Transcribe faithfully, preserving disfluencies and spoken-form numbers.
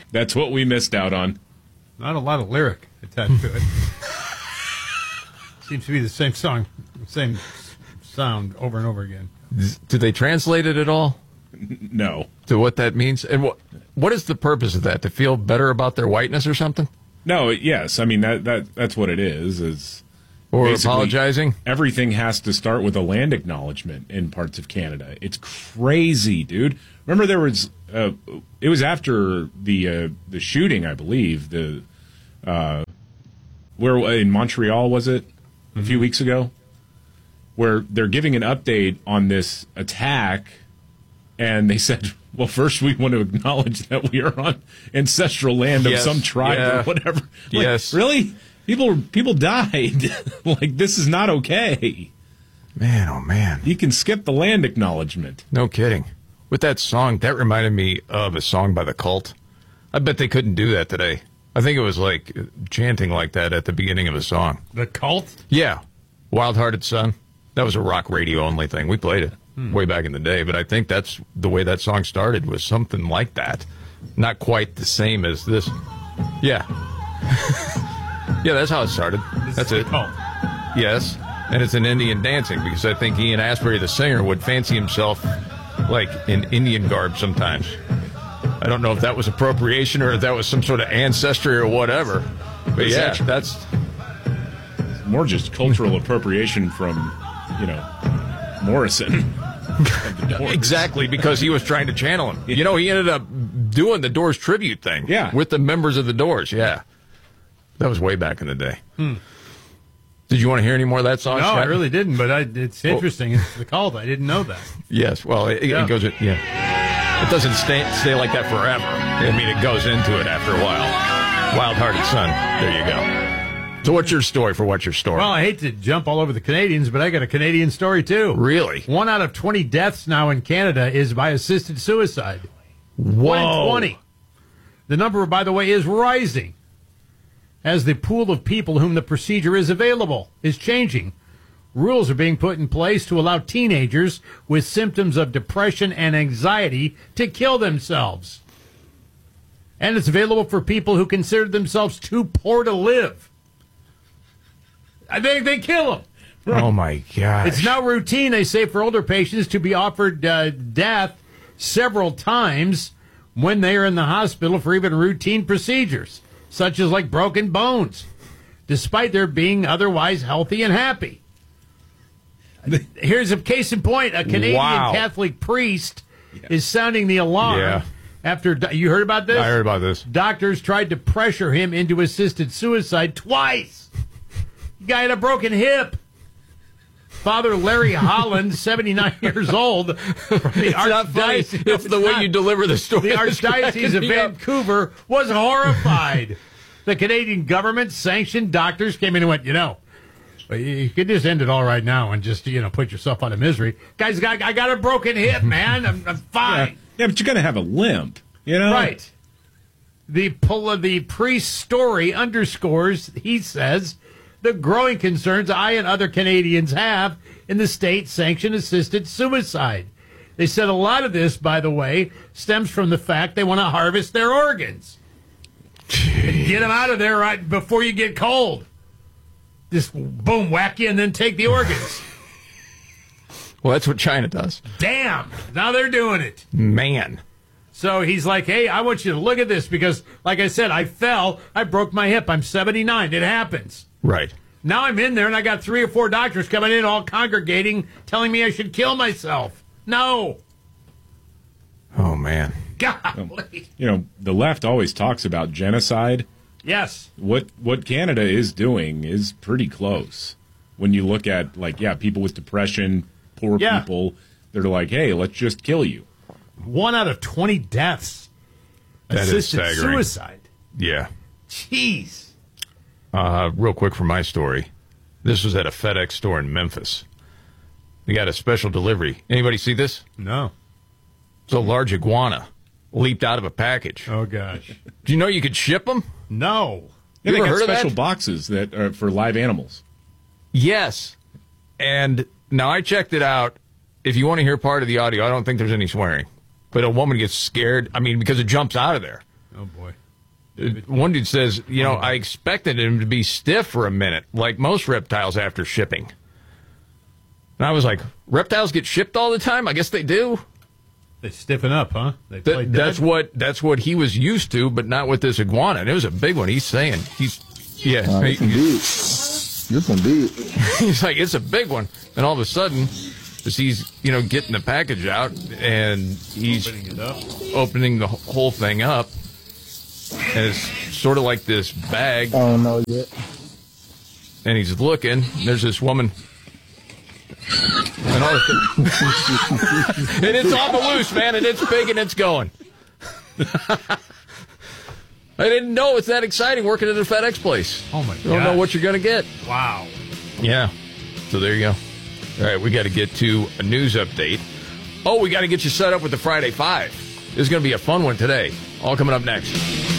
That's what we missed out on. Not a lot of lyric attached to it. Seems to be the same song, same sound over and over again. Did they translate it at all? No. To what that means? And what what is the purpose of that? To feel better about their whiteness or something? No, yes. I mean, that, that that's what it is. Is Or apologizing? Everything has to start with a land acknowledgement in parts of Canada. It's crazy, dude. Remember there was, uh, it was after the uh, the shooting, I believe, the uh, where in Montreal, was it? A few weeks ago, where they're giving an update on this attack, and they said, well, first we want to acknowledge that we are on ancestral land of yes, some tribe yeah. or whatever. Like, yes. Really? People people died. Like, this is not okay. Man, oh, man. You can skip the land acknowledgement. No kidding. With that song, that reminded me of a song by The Cult. I bet they couldn't do that today. I think it was like chanting like that at the beginning of a song. The Cult? Yeah. Wild Hearted Son. That was a rock radio only thing. We played it hmm. way back in the day, but I think that's the way that song started, was something like that. Not quite the same as this. Yeah. Yeah, that's how it started. This that's is it. The Cult. Yes. And it's an Indian dancing, because I think Ian Astbury, the singer, would fancy himself like in Indian garb sometimes. I don't know if that was appropriation or if that was some sort of ancestry or whatever. But It's yeah, actually- that's... More just cultural appropriation from, you know, Morrison. of the Doors. Exactly, because he was trying to channel him. You know, he ended up doing the Doors tribute thing. Yeah. With the members of the Doors, yeah. That was way back in the day. Hmm. Did you want to hear any more of that song, No, Scott? I really didn't, but I, it's interesting. It's The Cult. I didn't know that. Yes, well, it, Yeah. it goes... Yeah. It doesn't stay, stay like that forever. I mean, it goes into it after a while. Wild-Hearted Son. There you go. So what's your story for what's your story? Well, I hate to jump all over the Canadians, but I got a Canadian story, too. Really? One out of twenty deaths now in Canada is by assisted suicide. Whoa. One in twenty. The number, by the way, is rising as the pool of people whom the procedure is available is changing. Rules are being put in place to allow teenagers with symptoms of depression and anxiety to kill themselves. And it's available for people who consider themselves too poor to live. I think they kill them. Oh, my gosh. It's now routine, they say, for older patients to be offered uh, death several times when they are in the hospital for even routine procedures, such as like broken bones, despite their being otherwise healthy and happy. Here's a case in point. A Canadian Wow. Catholic priest is sounding the alarm Yeah. after, you heard about this? I heard about this. Doctors tried to pressure him into assisted suicide twice. The guy had a broken hip. Father Larry Holland, seventy-nine years old, from the It's not funny. Archdiocese. It's the way you deliver the story. The that's Archdiocese cracking of me up. Vancouver was horrified. The Canadian government sanctioned doctors came in and went, you know, you could just end it all right now and just, you know, put yourself out of misery. Guys, I I got a broken hip, man. I'm, I'm fine. Yeah, but you're going to have a limp, you know? Right. The pull of the priest's story underscores, he says, the growing concerns I and other Canadians have in the state-sanctioned assisted suicide. They said a lot of this, by the way, stems from the fact they want to harvest their organs. And get them out of there right before you get cold. Just boom, whack you, and then take the organs. Well, that's what China does. Damn, now they're doing it. Man. So he's like, hey, I want you to look at this because, like I said, I fell, I broke my hip, I'm seventy-nine, it happens. Right. Now I'm in there and I got three or four doctors coming in, all congregating, telling me I should kill myself. No. Oh, man. Golly. You know, the left always talks about genocide. Yes. What what Canada is doing is pretty close. When you look at, like, yeah, people with depression, poor Yeah. people, they're like, hey, let's just kill you. One out of twenty deaths. That is Assisted staggering. suicide. Yeah. Jeez. Uh, real quick for my story. This was at a FedEx store in Memphis. They got a special delivery. Anybody see this? No. It's a large iguana leaped out of a package. Oh, gosh. Do you know you could ship them? No. Yeah, You they ever got heard of special that? boxes that are for live animals. Yes. And now I checked it out. If you want to hear part of the audio, I don't think there's any swearing. But a woman gets scared, I mean, because it jumps out of there. Oh, boy. One dude says, you know, I expected him to be stiff for a minute, like most reptiles after shipping. And I was like, reptiles get shipped all the time? I guess they do. They stiffen up, huh? They Th- play dead? that's what that's what he was used to, but not with this iguana. And it was a big one. He's saying he's yeah. Uh, he- this one big. This one big. he's like, it's a big one. And all of a sudden, as he's, you know, getting the package out and he's Opening it up. opening the wh- whole thing up, and it's sort of like this bag, I don't know yet. and he's looking, and there's this woman. And, all the and it's on the loose, man, and it's big and it's going. I didn't know it's that exciting working at a FedEx place. Oh, my You don't know gosh. what you're going to get. Wow. Yeah. So there you go. All right, we got to get to a news update. Oh, we got to get you set up with the Friday Five. This is going to be a fun one today. All coming up next.